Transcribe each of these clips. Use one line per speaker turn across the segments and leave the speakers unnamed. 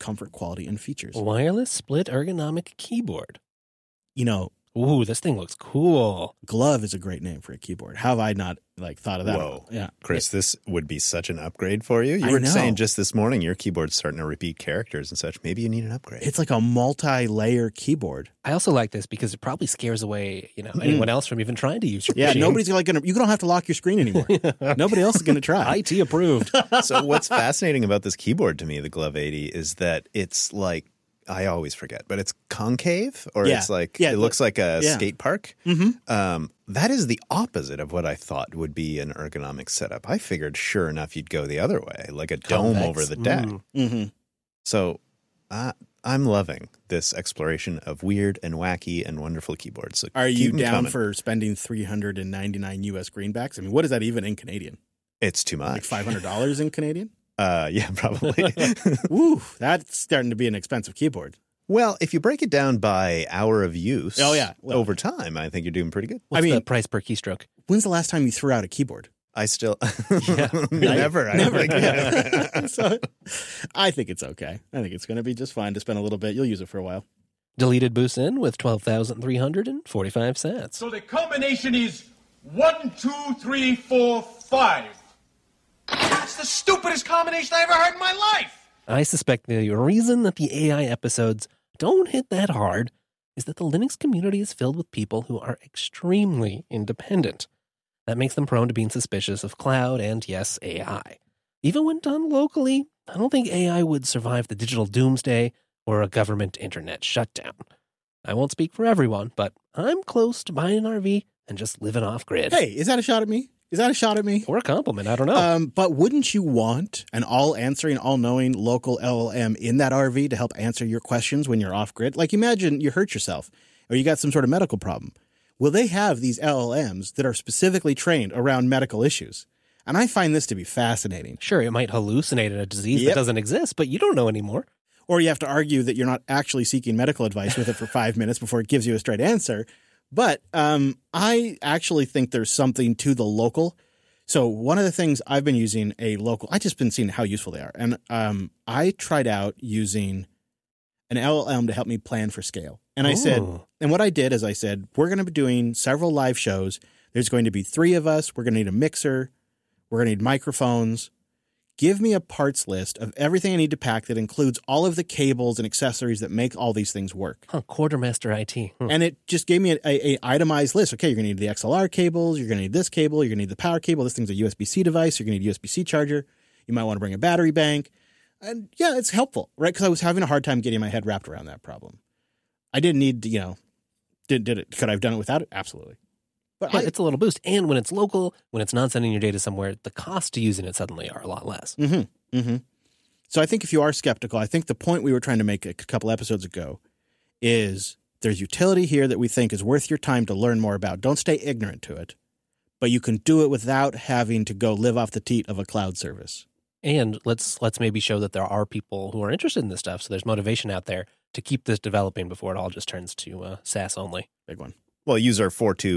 comfort, quality, and features.
Wireless split ergonomic keyboard.
You know,
Ooh, this thing looks cool.
Glove is a great name for a keyboard. How have I not thought of that?
Whoa.
Yeah.
Chris, this would be such an upgrade for you. You
I
were
know.
saying just this morning your keyboard's starting to repeat characters and such. Maybe you need an upgrade.
It's like a multi-layer keyboard.
I also like this because it probably scares away, anyone else from even trying to use your machine.
Nobody's like you don't have to lock your screen anymore. Nobody else is going to try.
IT approved.
So what's fascinating about this keyboard to me, the Glove 80, is that it's like, I always forget, but it's concave, or
Yeah.
it's like,
Yeah,
it looks like a
yeah.
skate park.
Mm-hmm.
That is the opposite of what I thought would be an ergonomic setup. I figured, sure enough, you'd go the other way, like a dome
Convex.
over the deck.
Mm-hmm.
So I'm loving this exploration of weird and wacky and wonderful keyboards. So
Are
keep
you
them
down
coming.
for spending $399 US greenbacks? I mean, what is that even in Canadian?
It's too
Like
much.
$500 in Canadian?
Yeah, probably.
Woo, that's starting to be an expensive keyboard.
Well, if you break it down by hour of use
Oh, yeah. Well-
over time, I think you're doing pretty good.
What's
I mean-
the price per keystroke?
When's the last time you threw out a keyboard?
I still
Yeah.
never. I don't think.
Yeah. So, I think it's okay. I think it's going to be just fine to spend a little bit. You'll use it for a while.
Deleted Busin with 12,345 sats.
So the combination is 1, 2, 3, 4, 5. That's the stupidest combination I ever heard in my life.
I suspect the reason that the AI episodes don't hit that hard is that the Linux community is filled with people who are extremely independent. That makes them prone to being suspicious of cloud and, yes, AI. Even when done locally, I don't think AI would survive the digital doomsday or a government internet shutdown. I won't speak for everyone, but I'm close to buying an RV and just living off grid.
Hey, is that a shot at me? Is that a shot at me?
Or a compliment, I don't know.
But wouldn't you want an all-answering, all-knowing local LLM in that RV to help answer your questions when you're off-grid? Like, imagine you hurt yourself or you got some sort of medical problem. Will they have these LLMs that are specifically trained around medical issues? And I find this to be fascinating.
Sure, it might hallucinate a disease
Yep.
that doesn't exist, but you don't know anymore.
Or you have to argue that you're not actually seeking medical advice with it for 5 minutes before it gives you a straight answer. But I actually think there's something to the local. So one of the things I've been using I've just been seeing how useful they are. And I tried out using an LLM to help me plan for scale. And I said, and what I did is I said, we're going to be doing several live shows. There's going to be 3 of us. We're going to need a mixer. We're going to need microphones. Give me a parts list of everything I need to pack that includes all of the cables and accessories that make all these things work.
Quartermaster IT.
And it just gave me a itemized list. Okay, you're going to need the XLR cables. You're going to need this cable. You're going to need the power cable. This thing's a USB-C device. You're going to need a USB-C charger. You might want to bring a battery bank. And yeah, it's helpful, right? Because I was having a hard time getting my head wrapped around that problem. I didn't need to, did it? Could I have done it without it? Absolutely. But
Yeah, it's a little boost. And when it's local, when it's not sending your data somewhere, the cost to using it suddenly are a lot less.
So I think if you are skeptical, I think the point we were trying to make a couple episodes ago is there's utility here that we think is worth your time to learn more about. Don't stay ignorant to it, but you can do it without having to go live off the teat of a cloud service.
And let's maybe show that there are people who are interested in this stuff. So there's motivation out there to keep this developing before it all just turns to SaaS only.
Big one.
Well, user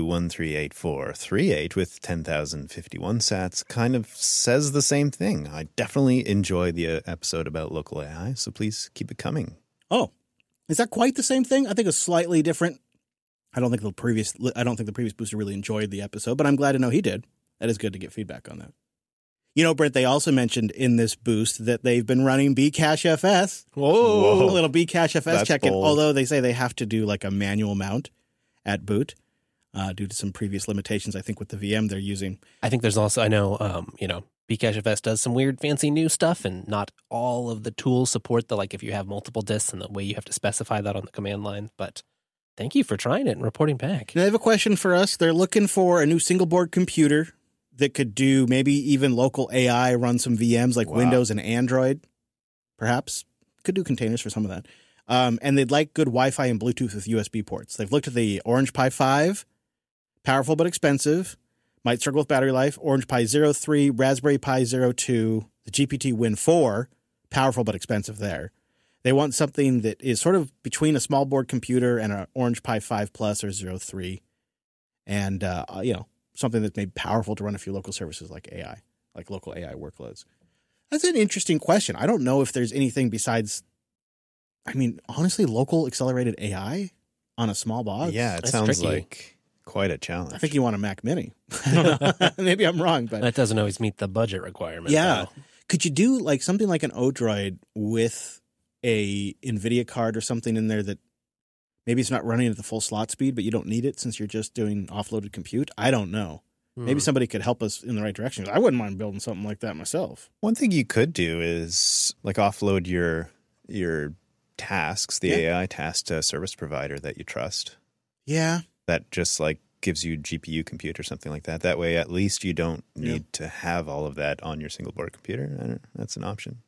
421384438 with 10,051 sats kind of says the same thing. I definitely enjoy the episode about local AI, so please keep it coming.
Oh, is that quite the same thing? I think it's slightly different. I don't think the previous booster really enjoyed the episode, but I'm glad to know he did. That is good to get feedback on that. You know, Brent, they also mentioned in this boost that they've been running Bcache FS.
Whoa.
A little Bcache FS
That's
check-in,
bold.
although they say they have to do like a manual mount at boot due to some previous limitations, I think, with the VM they're using.
I think there's also, I know, Bcachefs does some weird fancy new stuff, and not all of the tools support if you have multiple disks and the way you have to specify that on the command line. But thank you for trying it and reporting back.
They have a question for us. They're looking for a new single board computer that could do maybe even local AI, run some VMs like Windows and Android, perhaps. Could do containers for some of that. And they'd like good Wi-Fi and Bluetooth with USB ports. They've looked at the Orange Pi 5, powerful but expensive, might struggle with battery life, Orange Pi 03, Raspberry Pi 02, the GPT Win 4, powerful but expensive there. They want something that is sort of between a small board computer and an Orange Pi 5 Plus or 03, and something that's made powerful to run a few local services like AI, like local AI workloads. That's an interesting question. I don't know if there's anything besides I mean, honestly, local accelerated AI on a small box.
Yeah, it
That's
sounds
tricky.
like quite a challenge.
I think you want a Mac Mini. I don't know. Maybe I'm wrong, but
That doesn't always meet the budget requirement.
yeah.
though.
Could you do like something like an Odroid with a NVIDIA card or something in there that maybe it's not running at the full slot speed, but you don't need it since you're just doing offloaded compute? I don't know. Maybe somebody could help us in the right direction. I wouldn't mind building something like that myself.
One thing you could do is like offload your tasks, the AI task, to a service provider that you trust.
Yeah.
That just like gives you GPU compute or something like that. That way, at least you don't need to have all of that on your single board computer. I don't know. That's an option.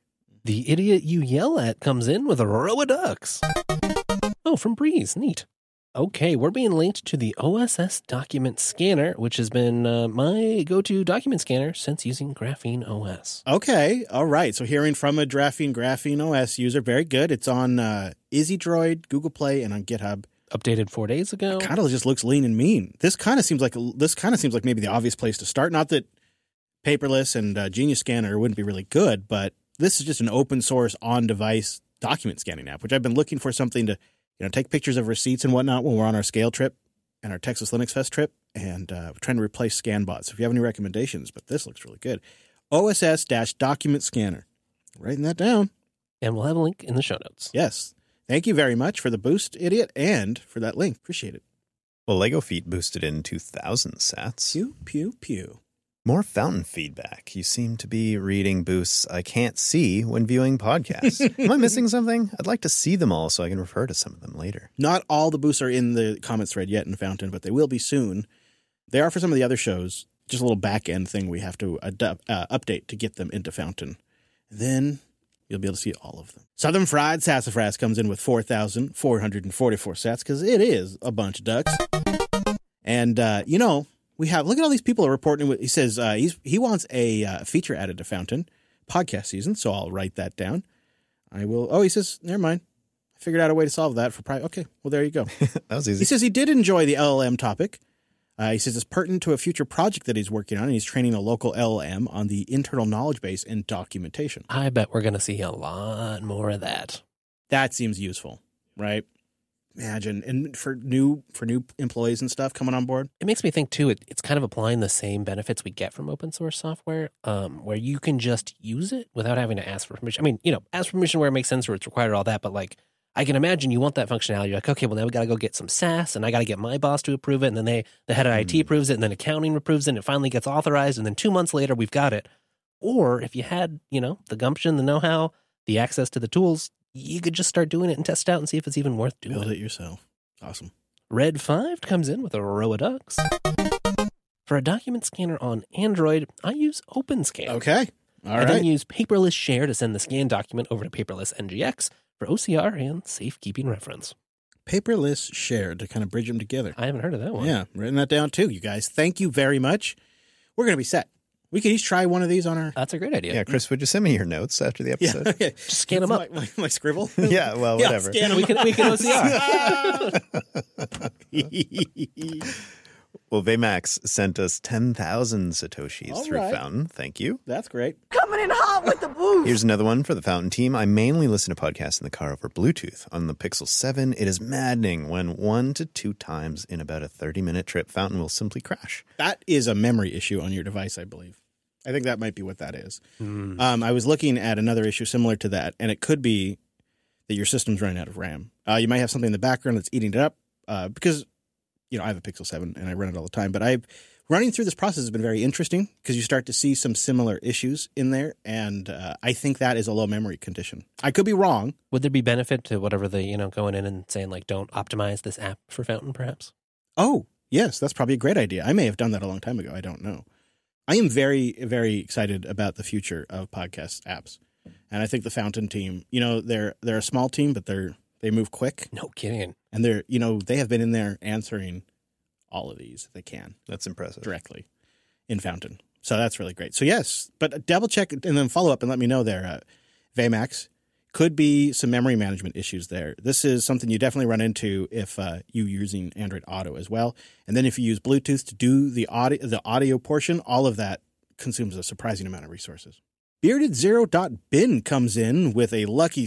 The idiot you yell at comes in with a row of ducks. Oh, from Breeze. Neat. Okay, we're being linked to the OSS document scanner, which has been my go-to document scanner since using Graphene OS.
Okay. All right. So hearing from a Graphene OS user, very good. It's on EasyDroid, Google Play, and on GitHub.
Updated 4 days ago.
Kind of just looks lean and mean. This kind of seems like maybe the obvious place to start. Not that Paperless and Genius Scanner wouldn't be really good, but this is just an open source on-device document scanning app, which I've been looking for something to take pictures of receipts and whatnot when we're on our Scale trip and our Texas Linux Fest trip, and we're trying to replace ScanBot. So if you have any recommendations, but this looks really good. OSS-document scanner. Writing that down.
And we'll have a link in the show notes.
Yes. Thank you very much for the boost, Idiot, and for that link. Appreciate it.
Well, Lego Feet boosted in 2,000 sats.
Pew, pew, pew.
More fountain feedback. You seem to be reading boosts I can't see when viewing podcasts. Am I missing something? I'd like to see them all so I can refer to some of them later.
Not all the boosts are in the comments thread yet in Fountain, but they will be soon. They are for some of the other shows. Just a little back-end thing we have to update to get them into Fountain. And then you'll be able to see all of them. Southern Fried Sassafras comes in with 4,444 sats because it is a bunch of ducks. And, we have, look at all these people are reporting. He says he wants a feature added to Fountain podcast season, so I'll write that down. I will. Oh, he says, never mind. I figured out a way to solve that for private. Okay, well, there you go.
That was easy.
He says he did enjoy the LLM topic. He says it's pertinent to a future project that he's working on, and he's training a local LLM on the internal knowledge base and documentation.
I bet we're going to see a lot more of that.
That seems useful, right? Imagine, and for new employees and stuff coming on board.
It makes me think, too, it's kind of applying the same benefits we get from open source software, where you can just use it without having to ask for permission. I mean, ask for permission where it makes sense, where it's required, all that, but like, I can imagine you want that functionality. You're like, okay, well, now we got to go get some SaaS, and I got to get my boss to approve it, and then the head of IT approves it, and then accounting approves it, and it finally gets authorized, and then 2 months later, we've got it. Or if you had, the gumption, the know-how, the access to the tools, you could just start doing it and test it out and see if it's even worth doing.
Build it yourself. Awesome.
Red 5 comes in with a row of ducks. For a document scanner on Android, I use OpenScan.
Okay. All
I
right.
then use Paperless Share to send the scanned document over to Paperless NGX for OCR and safekeeping reference.
Paperless Share to kind of bridge them together.
I haven't heard of that one.
Yeah, written that down too, you guys. Thank you very much. We're going to be set. We could each try one of these on our...
That's a great idea.
Yeah, Chris, would you send me your notes after the
Yeah,
episode?
okay.
Just scan them up.
My scribble?
Yeah, well,
Yeah,
whatever.
scan 'em
We can OCR.
Well, Vmax sent us 10,000 Satoshis
All
through
right.
Fountain. Thank you.
That's great.
Coming in hot with the boost.
Here's another one for the Fountain team. I mainly listen to podcasts in the car over Bluetooth. On the Pixel 7, it is maddening when 1 to 2 times in about a 30-minute trip, Fountain will simply crash.
That is a memory issue on your device, I believe. I think that might be what that is. I was looking at another issue similar to that, and it could be that your system's running out of RAM. You might have something in the background that's eating it up because, I have a Pixel 7 and I run it all the time. But running through this process has been very interesting because you start to see some similar issues in there, and I think that is a low memory condition. I could be wrong.
Would there be benefit to whatever going in and saying, like, don't optimize this app for Fountain, perhaps?
Oh, yes, that's probably a great idea. I may have done that a long time ago. I don't know. I am very, very excited about the future of podcast apps. And I think the Fountain team, they're a small team, but they move quick.
No kidding.
And they have been in there answering all of these if they can
That's impressive.
directly in Fountain. So that's really great. So yes, but double check and then follow up and let me know there. Vmax, could be some memory management issues there. This is something you definitely run into if you're using Android Auto as well. And then if you use Bluetooth to do the audio portion, all of that consumes a surprising amount of resources. Bearded0.bin comes in with a lucky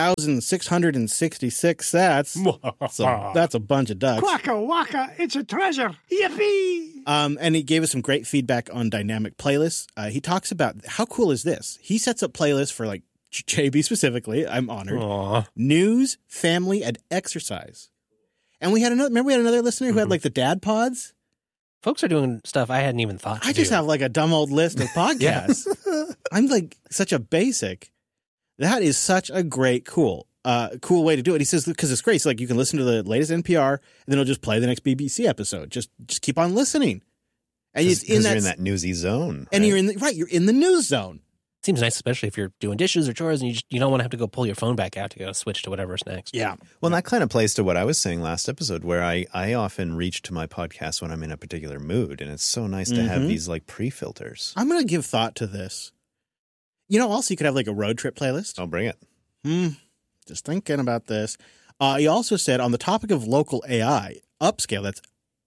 6,666 sats. So that's a bunch of ducks.
Quacka waka, it's a treasure. Yippee!
And he gave us some great feedback on dynamic playlists. He talks about how cool is this? He sets up playlists for like JB specifically. I'm honored.
Aw.
News, family, and exercise. And we had another listener who had like the dad pods.
Folks are doing stuff I hadn't even thought to
I just
do.
have like a dumb old list of podcasts. I'm like such a basic. That is such a great, cool way to do it. He says, because it's great. So like you can listen to the latest NPR and then it'll just play the next BBC episode. Just keep on listening. And
Because you're in that newsy zone.
and
right?
you're in the news zone.
Seems nice, especially if you're doing dishes or chores and you don't want to have to go pull your phone back out to go switch to whatever's next.
Yeah.
Well, and that kind of plays to what I was saying last episode, where I often reach to my podcast when I'm in a particular mood, and it's so nice to have these like pre-filters.
I'm going to give thought to this. Also you could have like a road trip playlist.
I'll bring it.
Just thinking about this. He also said on the topic of local AI, Upscale, that's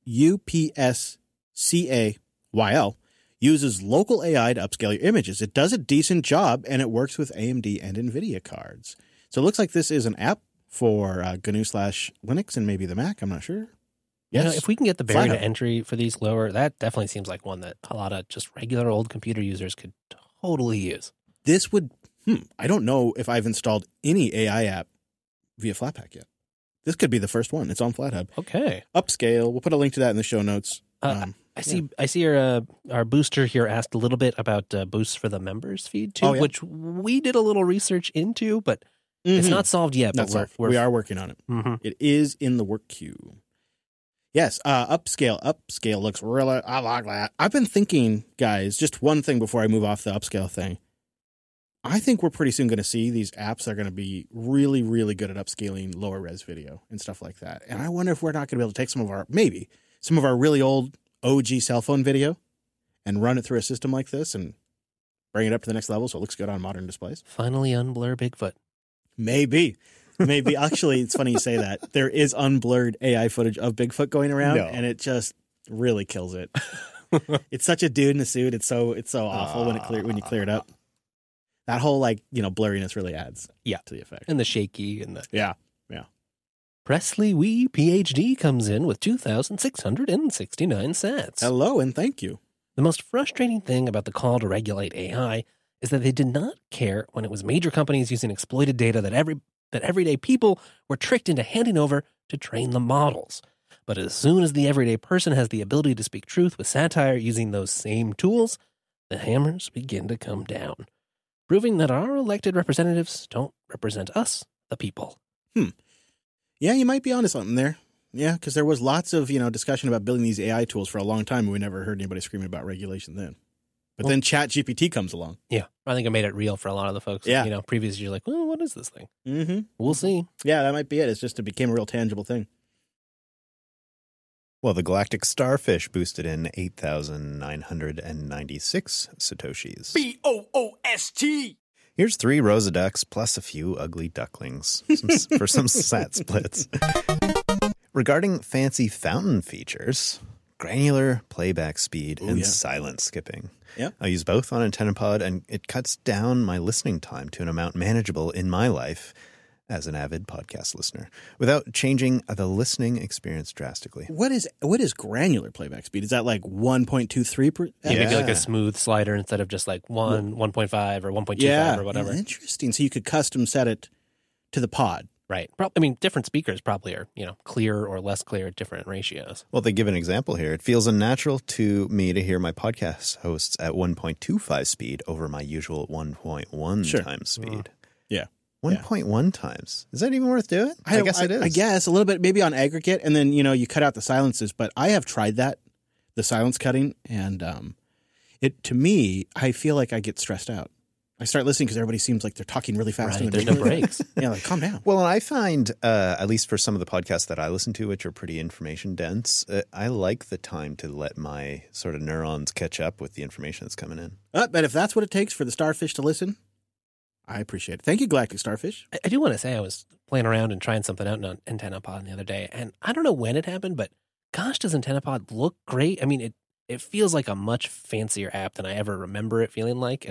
UPSCAYL, uses local AI to upscale your images. It does a decent job, and it works with AMD and NVIDIA cards. So it looks like this is an app for GNU/Linux and maybe the Mac. I'm not sure. Yes.
If we can get the barrier to
FlatHub.
entry for these lower, that definitely seems like one that a lot of just regular old computer users could totally use.
This would, I don't know if I've installed any AI app via Flatpak yet. This could be the first one. It's on FlatHub.
Okay.
Upscale. We'll put a link to that in the show notes.
I see our booster here asked a little bit about boosts for the members feed too,
Oh, yeah.
which we did a little research into, but it's not solved yet.
Not
But
solved. We are working on it.
Mhm.
It is in the work queue. Yes, Upscale. Upscale looks really, I like that. I've been thinking, guys, just one thing before I move off the Upscale thing. I think we're pretty soon going to see these apps that are going to be really, really good at upscaling lower res video and stuff like that. And I wonder if we're not going to be able to take some of our really old OG cell phone video and run it through a system like this and bring it up to the next level so it looks good on modern displays.
Finally unblur Bigfoot.
Maybe. Actually, it's funny you say that. There is unblurred AI footage of Bigfoot going around, and it just really kills it. It's such a dude in a suit. It's so awful when you clear it up. That whole blurriness really adds to the effect.
And the shaky and the
Yeah.
Presley Wee PhD comes in with 2,669 sats.
Hello and thank you.
The most frustrating thing about the call to regulate AI is that they did not care when it was major companies using exploited data that everyday people were tricked into handing over to train the models. But as soon as the everyday person has the ability to speak truth with satire using those same tools, the hammers begin to come down, proving that our elected representatives don't represent us, the people.
Yeah, you might be onto something there. Yeah, because there was lots of discussion about building these AI tools for a long time, and we never heard anybody screaming about regulation then. But then ChatGPT comes along.
Yeah, I think it made it real for a lot of the folks.
Yeah.
Previously you're like, well, what is this thing?
Mm-hmm.
We'll see.
Yeah, that might be it. It's just it became a real tangible thing.
Well, the Galactic Starfish boosted in 8,996 Satoshis.
BOOST!
Here's 3 Rosa Ducks plus a few ugly ducklings for some sat splits. Regarding fancy fountain features, granular playback speed and silent skipping.
Yep.
I use both on AntennaPod, and it cuts down my listening time to an amount manageable in my life as an avid podcast listener without changing the listening experience drastically.
What is granular playback speed? Is that like 1.23 per?
Maybe like a smooth slider instead of just like 1.5 or 1.25 or whatever.
Interesting. So you could custom set it to the pod.
Right. Different speakers probably are, clear or less clear at different ratios.
Well, they give an example here. It feels unnatural to me to hear my podcast hosts at 1.25 speed over my usual 1.1 times speed.
Yeah.
1.1 times. Is that even worth doing? I guess it is.
I guess a little bit, maybe on aggregate, and then you cut out the silences. But I have tried that, the silence cutting, and to me, I feel like I get stressed out. I start listening because everybody seems like they're talking really fast.
Right, there's no breaks.
Yeah, like calm down.
Well, and I find, at least for some of the podcasts that I listen to, which are pretty information dense, I like the time to let my sort of neurons catch up with the information that's coming in.
But if that's what it takes for the starfish to listen, I appreciate it. Thank you, Galactic Starfish.
I do want to say I was playing around and trying something out on AntennaPod the other day, and I don't know when it happened, but gosh, does AntennaPod look great? I mean, it feels like a much fancier app than I ever remember it feeling like, and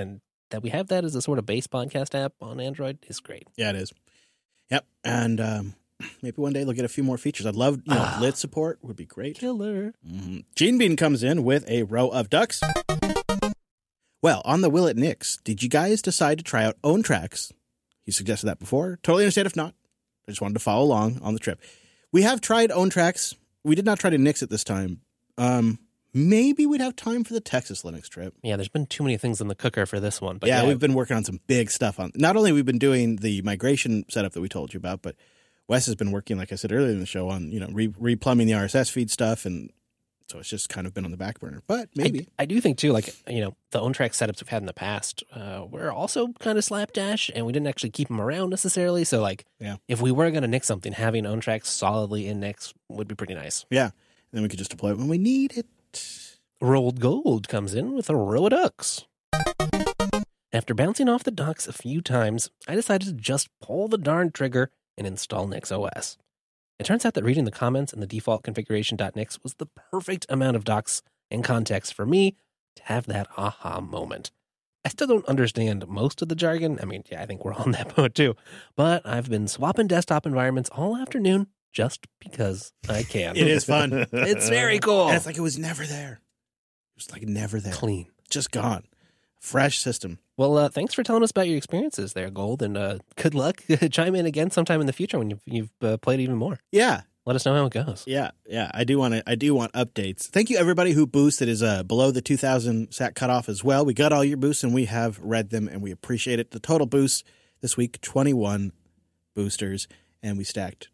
that we have that as a sort of base podcast app on Android is great.
Yeah, it is. Yep. And maybe one day they'll get a few more features. I'd love, lit support would be great.
Killer.
Gene Bean comes in with a row of ducks. Well, on the Will It Nix, did you guys decide to try out Own Tracks? He suggested that before. Totally understand if not. I just wanted to follow along on the trip. We have tried Own Tracks. We did not try to nix it this time. Maybe we'd have time for the Texas Linux trip.
Yeah, there's been too many things in the cooker for this one. But
yeah, we've been working on some big stuff. Not only we've been doing the migration setup that we told you about, but Wes has been working, like I said earlier in the show, on replumbing the RSS feed stuff, and so it's just kind of been on the back burner. But maybe
I do think too, like the Own Track setups we've had in the past, were also kind of slapdash, and we didn't actually keep them around necessarily. So if we were going to nix something, having Own Tracks solidly in Nix would be pretty nice.
Yeah, and then we could just deploy it when we need it.
Rolled Gold comes in with a row of ducks. After bouncing off the ducks a few times, I decided to just pull the darn trigger and install Nix OS. It turns out that reading the comments in the default configuration.nix was the perfect amount of docs and context for me to have that aha moment. I still don't understand most of the jargon. I mean, I think we're on that boat too. But I've been swapping desktop environments all afternoon just because I can.
It is fun.
It's very cool.
And it's like it was never there. It was like never there.
Clean.
Just gone. Fresh system.
Well, thanks for telling us about your experiences there, Gold, and good luck. Chime in again sometime in the future when you've played even more.
Yeah.
Let us know how it goes.
Yeah. I do want updates. Thank you, everybody who boosted is below the 2,000 sat cutoff as well. We got all your boosts, and we have read them, and we appreciate it. The total boosts this week, 21 boosters, and we stacked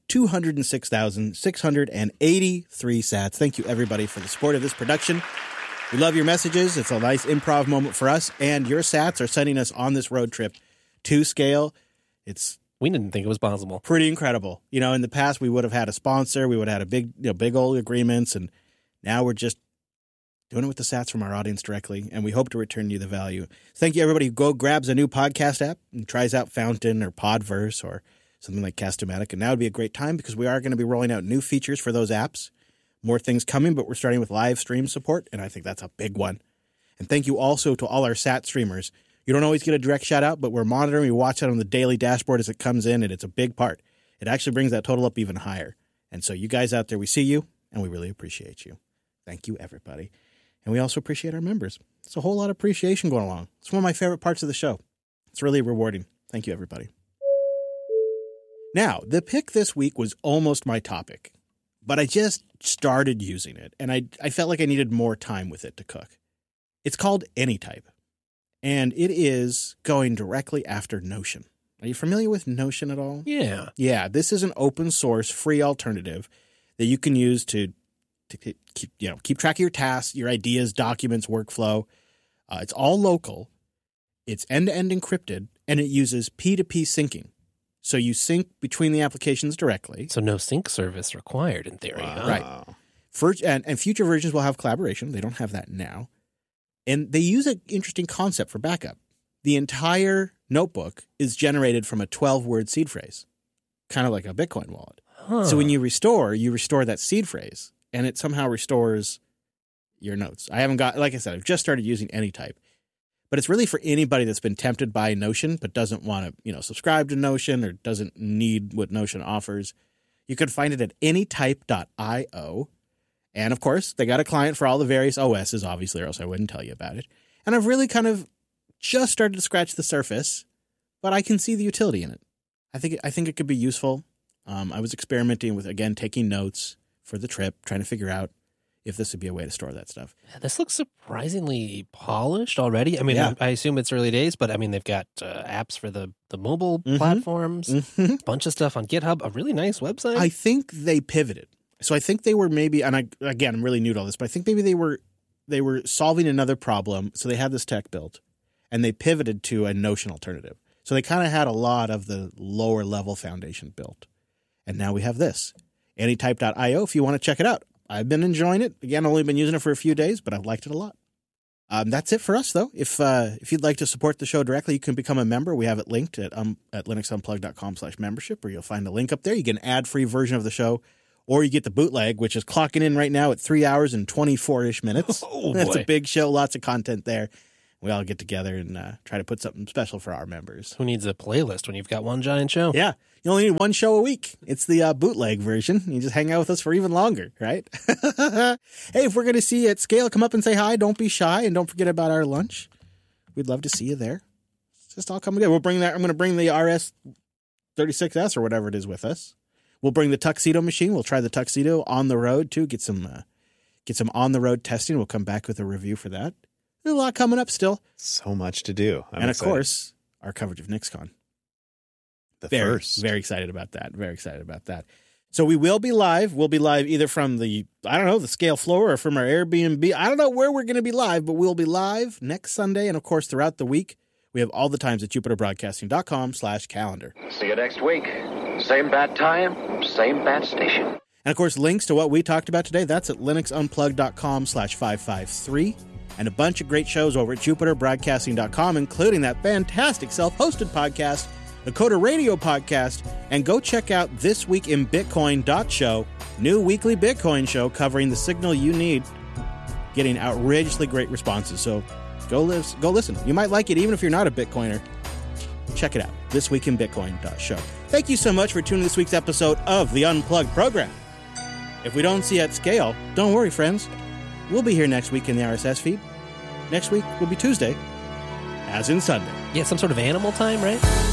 206,683 sats. Thank you, everybody, for the support of this production. We love your messages. It's a nice improv moment for us, and your sats are sending us on this road trip to scale.
We didn't think it was possible.
Pretty incredible. In the past, we would have had a sponsor. We would have had a big old agreements, and now we're just doing it with the sats from our audience directly, and we hope to return you the value. Thank you, everybody who grabs a new podcast app and tries out Fountain or Podverse or something like Cast-O-Matic, and now would be a great time because we are going to be rolling out new features for those apps. More things coming, but we're starting with live stream support, and I think that's a big one. And thank you also to all our SAT streamers. You don't always get a direct shout out, but we're monitoring. We watch it on the daily dashboard as it comes in, and it's a big part. It actually brings that total up even higher. And so you guys out there, we see you, and we really appreciate you. Thank you, everybody. And we also appreciate our members. It's a whole lot of appreciation going along. It's one of my favorite parts of the show. It's really rewarding. Thank you, everybody. Now, the pick this week was almost my topic, but I just started using it, and I felt like I needed more time with it to cook. It's called AnyType, and it is going directly after Notion. Are you familiar with Notion at all?
Yeah.
Yeah, this is an open source, free alternative that you can use to keep track of your tasks, your ideas, documents, workflow. It's all local. It's end-to-end encrypted, and it uses P2P syncing. So you sync between the applications directly.
So no sync service required in theory.
Wow.
Right. And future versions will have collaboration. They don't have that now. And they use an interesting concept for backup. The entire notebook is generated from a 12-word seed phrase, kind of like a Bitcoin wallet.
Huh.
So when you restore that seed phrase, and it somehow restores your notes. Like I said, I've just started using AnyType. But it's really for anybody that's been tempted by Notion but doesn't want to, subscribe to Notion or doesn't need what Notion offers. You can find it at anytype.io. And, of course, they got a client for all the various OSs, obviously, or else I wouldn't tell you about it. And I've really kind of just started to scratch the surface, but I can see the utility in it. I think it could be useful. I was experimenting with, again, taking notes for the trip, trying to figure out if this would be a way to store that stuff.
This looks surprisingly polished already. I mean,
Yeah.
I assume it's early days, but I mean, they've got apps for the mobile platforms, a bunch of stuff on GitHub, a really nice website.
I think they pivoted. So I think they were maybe, and I'm really new to all this, but I think maybe they were solving another problem. So they had this tech built, and they pivoted to a Notion alternative. So they kind of had a lot of the lower level foundation built. And now we have this, anytype.io, if you want to check it out. I've been enjoying it. Again, only been using it for a few days, but I've liked it a lot. That's it for us, though. If you'd like to support the show directly, you can become a member. We have it linked at linuxunplugged.com/membership, where you'll find a link up there. You get an ad-free version of the show, or you get the bootleg, which is clocking in right now at 3 hours and 24-ish minutes.
Oh,
That's
boy.
a big show, lots of content there. We all get together and try to put something special for our members.
Who needs a playlist when you've got one giant show?
Yeah. You only need one show a week. It's the bootleg version. You just hang out with us for even longer, right? Hey, if we're going to see you at Scale, come up and say hi. Don't be shy. And don't forget about our lunch. We'd love to see you there. It's just all come together. We'll bring that. I'm going to bring the RS36S or whatever it is with us. We'll bring the tuxedo machine. We'll try the tuxedo on the road, too. Get some on-the-road testing. We'll come back with a review for that. There's a lot coming up still.
So much to do. I'm
and,
excited.
Of course, our coverage of NixCon.
First.
Very excited about that. Very excited about that. So we will be live. We'll be live either from the Scale floor or from our Airbnb. I don't know where we're going to be live, but we'll be live next Sunday. And, of course, throughout the week, we have all the times at jupiterbroadcasting.com/calendar.
See you next week. Same bat time, same bat station.
And, of course, links to what we talked about today, that's at linuxunplugged.com/553. And a bunch of great shows over at jupiterbroadcasting.com, including that fantastic self-hosted podcast, the Coda Radio podcast, and go check out This Week in Bitcoin.show, new weekly Bitcoin show covering the signal you need, getting outrageously great responses. So go listen. You might like it even if you're not a Bitcoiner. Check it out, This Week in Bitcoin.show. Thank you so much for tuning this week's episode of the Unplugged program. If we don't see you at Scale, don't worry, friends. We'll be here next week in the RSS feed. Next week will be Tuesday, as in Sunday.
Yeah, some sort of animal time, right?